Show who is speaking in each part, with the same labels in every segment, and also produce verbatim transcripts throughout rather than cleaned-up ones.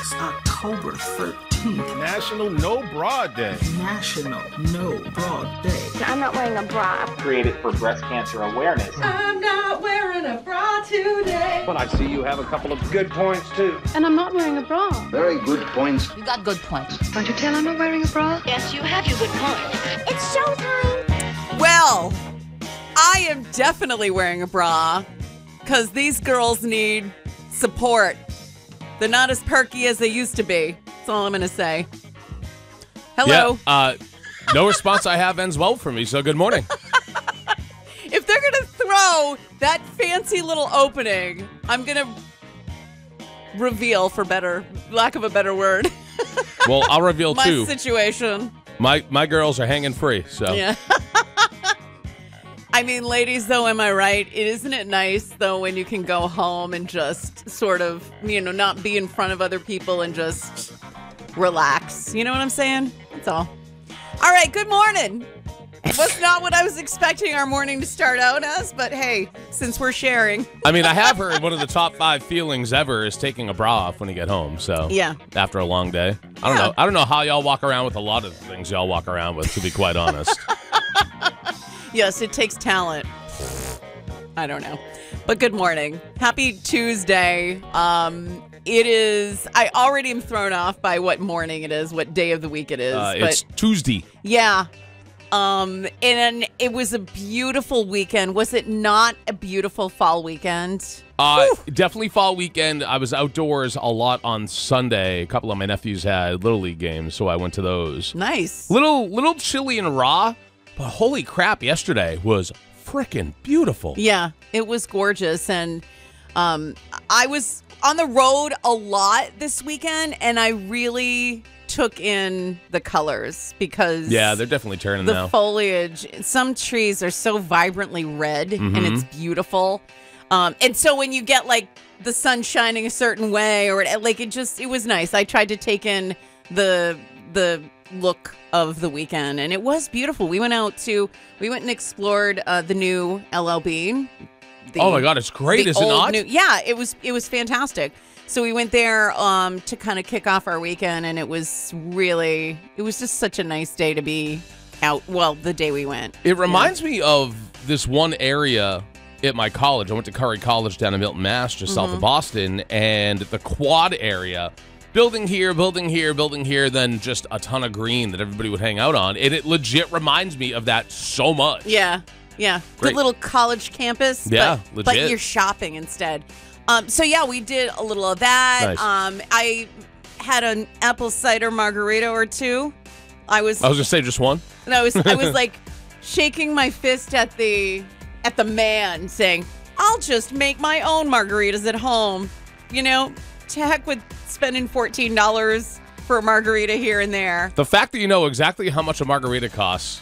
Speaker 1: It's October thirteenth.
Speaker 2: National No Bra Day.
Speaker 1: National No Bra Day.
Speaker 3: I'm not wearing a bra.
Speaker 4: Created for breast cancer awareness.
Speaker 5: I'm not wearing a bra today.
Speaker 6: But I see you have a couple of good points, too.
Speaker 7: And I'm not wearing a bra.
Speaker 8: Very good points.
Speaker 9: You got good points.
Speaker 7: Can't you tell I'm not wearing a bra?
Speaker 3: Yes, you have your good points. It's showtime.
Speaker 10: Well, I am definitely wearing a bra because these girls need support. They're not as perky as they used to be. That's all I'm going to say. Hello.
Speaker 11: Yeah, uh, no response I have ends well for me, so good morning.
Speaker 10: If they're going to throw that fancy little opening, I'm going to reveal, for better, lack of a better word.
Speaker 11: Well, I'll reveal
Speaker 10: my
Speaker 11: too.
Speaker 10: My situation.
Speaker 11: My my girls are hanging free, so.
Speaker 10: Yeah. I mean, ladies, though, am I right? It isn't it nice, though, when you can go home and just sort of, you know, not be in front of other people and just relax. You know what I'm saying? That's all. All right, good morning. Was not what I was expecting our morning to start out as, but hey, since we're sharing.
Speaker 11: I mean, I have heard one of the top five feelings ever is taking a bra off when you get home, so.
Speaker 10: Yeah.
Speaker 11: After a long day. I don't
Speaker 10: yeah.
Speaker 11: know. I don't know how y'all walk around with a lot of things y'all walk around with, to be quite honest.
Speaker 10: Yes, it takes talent. I don't know. But good morning. Happy Tuesday. Um, it is, I already am thrown off by what morning it is, what day of the week it is.
Speaker 11: Uh,
Speaker 10: but
Speaker 11: it's Tuesday.
Speaker 10: Yeah. Um, and it was a beautiful weekend. Was it not a beautiful fall weekend?
Speaker 11: Uh, definitely fall weekend. I was outdoors a lot on Sunday. A couple of my nephews had Little League games, so I went to those.
Speaker 10: Nice.
Speaker 11: Little, little chilly and raw. But holy crap, yesterday was freaking beautiful.
Speaker 10: Yeah, it was gorgeous. And um, I was on the road a lot this weekend, and I really took in the colors because...
Speaker 11: Yeah, they're definitely turning
Speaker 10: the
Speaker 11: now.
Speaker 10: The foliage. Some trees are so vibrantly red,
Speaker 11: mm-hmm.
Speaker 10: and it's beautiful. Um, and so when you get, like, the sun shining a certain way, or it, like, it just, it was nice. I tried to take in the the... look of the weekend, and it was beautiful. We went out to we went and explored uh the new L L B. The,
Speaker 11: oh my god, it's great, is it not?
Speaker 10: New, yeah, it was it was fantastic. So we went there um to kind of kick off our weekend, and it was really it was just such a nice day to be out. Well, the day we went.
Speaker 11: It reminds yeah. me of this one area at my college. I went to Curry College down in Milton, Mass, just mm-hmm. south of Boston, and the quad area. Building here, building here, building here, then just a ton of green that everybody would hang out on. And it legit reminds me of that so much.
Speaker 10: Yeah, yeah.
Speaker 11: Great.
Speaker 10: Good little college campus.
Speaker 11: Yeah,
Speaker 10: but,
Speaker 11: legit.
Speaker 10: But you're shopping instead. Um, so, yeah, we did a little of that.
Speaker 11: Nice.
Speaker 10: Um, I had an apple cider margarita or two. I was
Speaker 11: I was going to say just one.
Speaker 10: And I was, I was like shaking my fist at the at the man saying, I'll just make my own margaritas at home. You know, to heck with spending fourteen dollars for a margarita here and there.
Speaker 11: The fact that you know exactly how much a margarita costs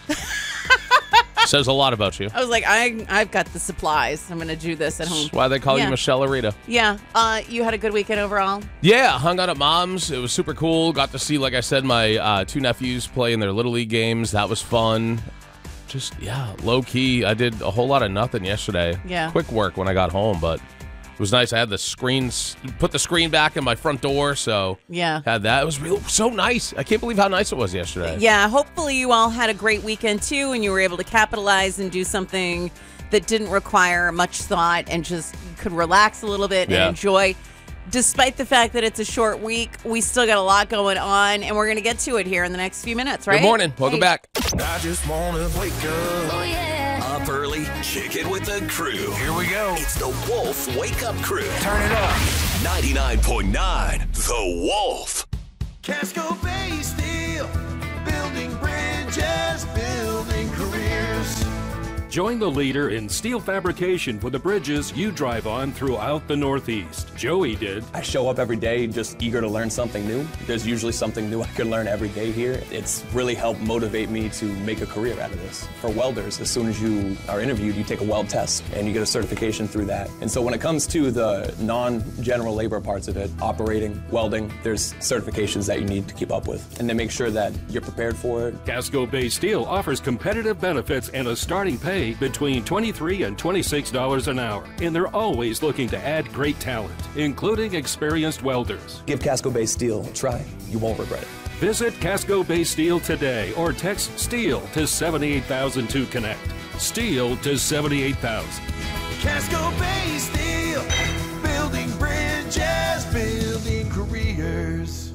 Speaker 11: says a lot about you.
Speaker 10: I was like, I, I've got the supplies. I'm going to do this at home.
Speaker 11: That's why they call
Speaker 10: yeah.
Speaker 11: you Michelle Arita.
Speaker 10: Yeah. Uh, you had a good weekend overall?
Speaker 11: Yeah, hung out at Mom's. It was super cool. Got to see, like I said, my uh, two nephews play in their Little League games. That was fun. Just, yeah, low-key. I did a whole lot of nothing yesterday.
Speaker 10: Yeah.
Speaker 11: Quick work when I got home, but... It was nice. I had the screens, put the screen back in my front door, so
Speaker 10: yeah,
Speaker 11: had that. It was real, so nice. I can't believe how nice it was yesterday.
Speaker 10: Yeah, hopefully you all had a great weekend too, and you were able to capitalize and do something that didn't require much thought and just could relax a little bit
Speaker 11: yeah.
Speaker 10: and enjoy. Despite the fact that it's a short week, we still got a lot going on, and we're going to get to it here in the next few minutes, right?
Speaker 11: Good morning. Welcome
Speaker 10: hey.
Speaker 11: back.
Speaker 2: I just want to wake up.
Speaker 12: Oh, yeah. Up early, kick it with the crew.
Speaker 2: Here we go.
Speaker 12: It's the Wolf Wake Up Crew.
Speaker 2: Turn it up.
Speaker 12: ninety-nine point nine, The Wolf.
Speaker 2: Casco Bay Steel. Building bridges, building careers.
Speaker 13: Join the leader in steel fabrication for the bridges you drive on throughout the Northeast. Joey did.
Speaker 14: I show up every day just eager to learn something new. There's usually something new I can learn every day here. It's really helped motivate me to make a career out of this. For welders, as soon as you are interviewed, you take a weld test and you get a certification through that. And so when it comes to the non-general labor parts of it, operating, welding, there's certifications that you need to keep up with. And then make sure that you're prepared for it.
Speaker 13: Casco Bay Steel offers competitive benefits and a starting pay pay between twenty-three dollars and twenty-six dollars an hour, and they're always looking to add great talent, including experienced welders.
Speaker 14: Give Casco Bay Steel a try. You won't regret it.
Speaker 13: Visit Casco Bay Steel today or text STEEL to seventy-eight thousand to connect. STEEL to seventy-eight thousand.
Speaker 2: Casco Bay Steel, building bridges, building careers.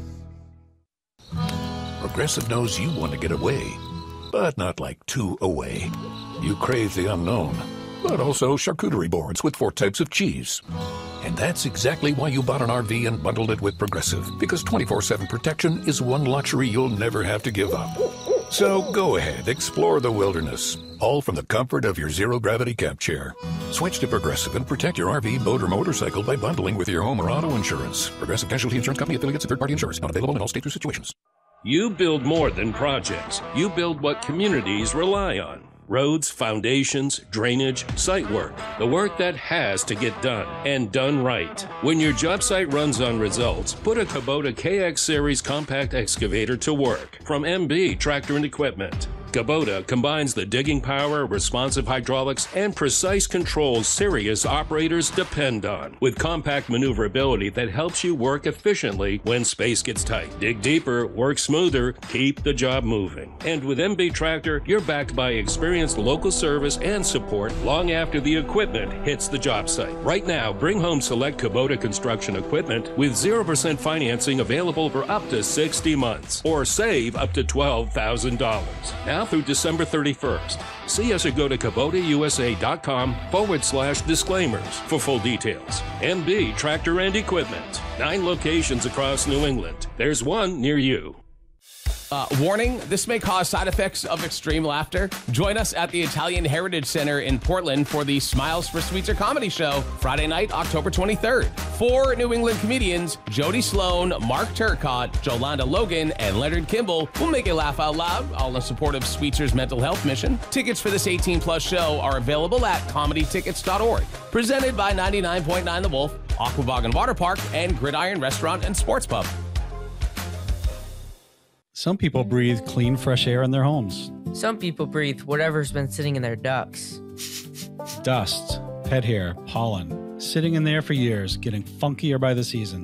Speaker 8: Progressive knows you want to get away, but not like too away. You crave the unknown, but also charcuterie boards with four types of cheese. And that's exactly why you bought an R V and bundled it with Progressive, because twenty-four seven protection is one luxury you'll never have to give up. So go ahead, explore the wilderness, all from the comfort of your zero-gravity camp chair. Switch to Progressive and protect your R V, boat, or motorcycle by bundling with your home or auto insurance. Progressive Casualty Insurance Company affiliates and third-party insurance. Not available in all states or situations.
Speaker 13: You build more than projects. You build what communities rely on. Roads, foundations, drainage, site work. The work that has to get done, and done right. When your job site runs on results, put a Kubota K X Series compact excavator to work from M B Tractor and Equipment. Kubota combines the digging power, responsive hydraulics, and precise controls serious operators depend on, with compact maneuverability that helps you work efficiently when space gets tight. Dig deeper, work smoother, keep the job moving. And with M B Tractor, you're backed by experienced local service and support long after the equipment hits the job site. Right now, bring home select Kubota construction equipment with zero percent financing available for up to sixty months, or save up to twelve thousand dollars. Now through December thirty-first. See us or go to KubotaUSA.com forward slash disclaimers for full details. M B Tractor and Equipment. Nine locations across New England. There's one near you.
Speaker 11: Uh, warning, this may cause side effects of extreme laughter. Join us at the Italian Heritage Center in Portland for the Smiles for Sweetser comedy show, Friday night, October twenty-third. Four New England comedians, Jody Sloan, Mark Turcott, Jolanda Logan, and Leonard Kimball, will make you laugh out loud, all in support of Sweetser's mental health mission. Tickets for this eighteen plus show are available at comedy tickets dot org. Presented by ninety-nine point nine The Wolf, Aquabog Water Park, and Gridiron Restaurant and Sports Pub.
Speaker 9: Some people breathe clean, fresh air in their homes.
Speaker 15: Some people breathe whatever's been sitting in their ducts.
Speaker 9: Dust, pet hair, pollen, sitting in there for years, getting funkier by the season.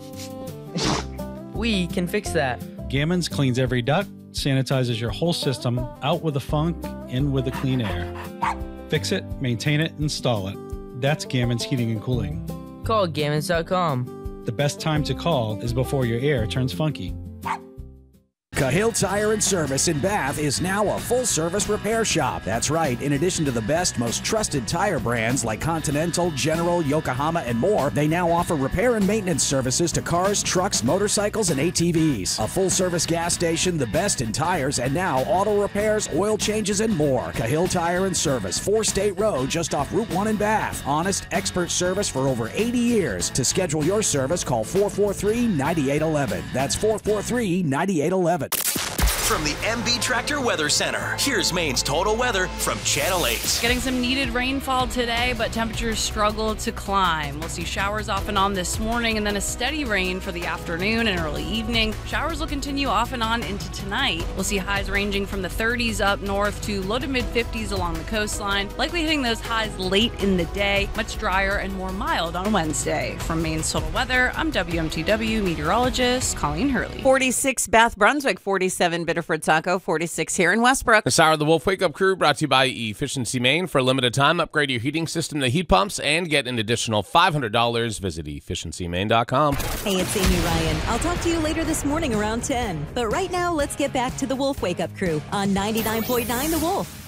Speaker 15: We can fix that.
Speaker 9: Gammons cleans every duct, sanitizes your whole system, out with the funk, in with the clean air. Fix it, maintain it, install it. That's Gammons Heating and Cooling.
Speaker 15: Call Gammons dot com.
Speaker 9: The best time to call is before your air turns funky.
Speaker 16: Cahill Tire and Service in Bath is now a full-service repair shop. That's right. In addition to the best, most trusted tire brands like Continental, General, Yokohama, and more, they now offer repair and maintenance services to cars, trucks, motorcycles, and A T Vs. A full-service gas station, the best in tires, and now auto repairs, oil changes, and more. Cahill Tire and Service, four State Road, just off Route one in Bath. Honest, expert service for over eighty years. To schedule your service, call four four three, nine eight one one. That's four four three, nine eight one one.
Speaker 17: From the M B Tractor Weather Center, here's Maine's total weather from Channel eight.
Speaker 18: Getting some needed rainfall today, but temperatures struggle to climb. We'll see showers off and on this morning, and then a steady rain for the afternoon and early evening. Showers will continue off and on into tonight. We'll see highs ranging from the thirties up north to low to mid fifties along the coastline, likely hitting those highs late in the day, much drier and more mild on Wednesday. From Maine's total weather, I'm W M T W meteorologist Colleen Hurley.
Speaker 10: forty-six Bath Brunswick, forty-seven Biddeford Saco, forty-six here in Westbrook.
Speaker 11: This hour of the Wolf Wake Up Crew brought to you by Efficiency Maine. For a limited time, upgrade your heating system to heat pumps and get an additional five hundred dollars. Visit efficiency maine dot com.
Speaker 19: Hey, it's Amy Ryan. I'll talk to you later this morning around ten. But right now, let's get back to the Wolf Wake Up Crew on ninety-nine point nine The Wolf.